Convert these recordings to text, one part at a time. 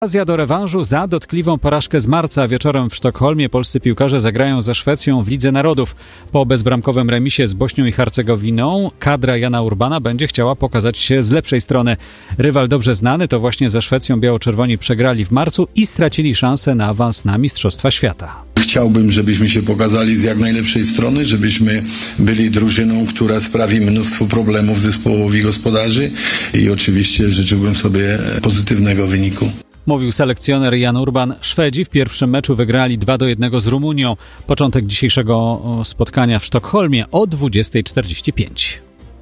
Okazja do rewanżu za dotkliwą porażkę z marca. Wieczorem w Sztokholmie polscy piłkarze zagrają ze Szwecją w Lidze Narodów. Po bezbramkowym remisie z Bośnią i Hercegowiną kadra Jana Urbana będzie chciała pokazać się z lepszej strony. Rywal dobrze znany to właśnie ze Szwecją biało-czerwoni przegrali w marcu i stracili szansę na awans na Mistrzostwa Świata. Chciałbym, żebyśmy się pokazali z jak najlepszej strony, żebyśmy byli drużyną, która sprawi mnóstwo problemów zespołowi gospodarzy i oczywiście życzyłbym sobie pozytywnego wyniku. Mówił selekcjoner Jan Urban. Szwedzi w pierwszym meczu wygrali 2-1 z Rumunią. Początek dzisiejszego spotkania w Sztokholmie o 20:45.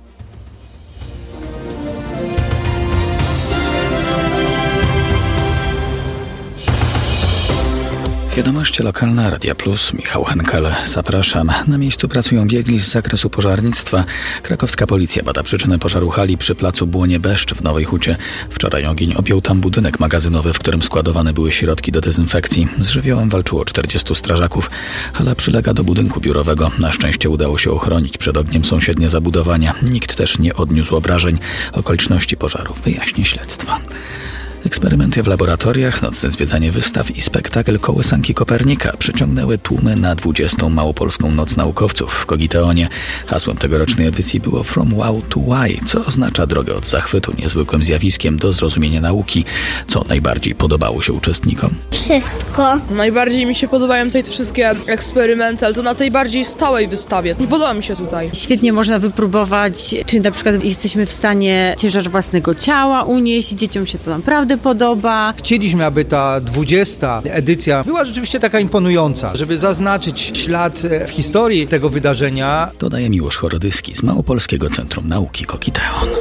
Wiadomości lokalne, Radia Plus, Michał Henkel. Zapraszam. Na miejscu pracują biegli z zakresu pożarnictwa. Krakowska policja bada przyczynę pożaru hali przy placu Błonie-Beszcz w Nowej Hucie. Wczoraj ogień objął tam budynek magazynowy, w którym składowane były środki do dezynfekcji. Z żywiołem walczyło 40 strażaków. Hala przylega do budynku biurowego. Na szczęście udało się ochronić przed ogniem sąsiednie zabudowania. Nikt też nie odniósł obrażeń. Okoliczności pożaru wyjaśni śledztwo. Eksperymenty w laboratoriach, nocne zwiedzanie wystaw i spektakl Kołysanki Kopernika przyciągnęły tłumy na 20. Małopolską Noc Naukowców w Kogiteonie. Hasłem tegorocznej edycji było From Wow to Why, co oznacza drogę od zachwytu niezwykłym zjawiskiem do zrozumienia nauki. Co najbardziej podobało się uczestnikom? Wszystko. Najbardziej mi się podobają te wszystkie eksperymenty, ale to na tej bardziej stałej wystawie. Nie podoba mi się tutaj. Świetnie można wypróbować, czy na przykład jesteśmy w stanie ciężar własnego ciała unieść. Dzieciom się to naprawdę podoba. Chcieliśmy, aby ta 20. edycja była rzeczywiście taka imponująca, żeby zaznaczyć ślad w historii tego wydarzenia. Dodaje Miłosz Chorodyski z Małopolskiego Centrum Nauki Kogiteon.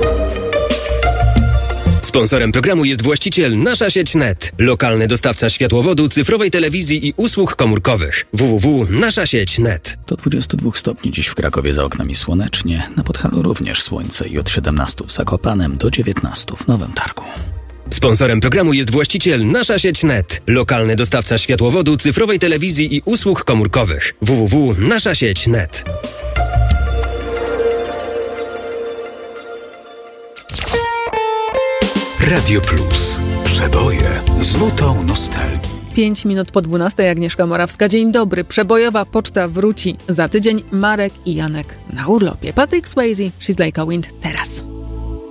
Sponsorem programu jest właściciel Nasza Sieć Net, lokalny dostawca światłowodu, cyfrowej telewizji i usług komórkowych. www.naszasieć.net. Do 22 stopni dziś w Krakowie, za oknami słonecznie, na Podhalu również słońce i od 17 w Zakopanem do 19 w Nowym Targu. Sponsorem programu jest właściciel Nasza Sieć Net, lokalny dostawca światłowodu, cyfrowej telewizji i usług komórkowych. www.naszasieć.net. Radio Plus. Przeboje z nutą nostalgii. 5 minut po 12. Agnieszka Morawska. Dzień dobry. Przebojowa poczta wróci. Za tydzień Marek i Janek na urlopie. Patrick Swayze, She's Like a Wind teraz.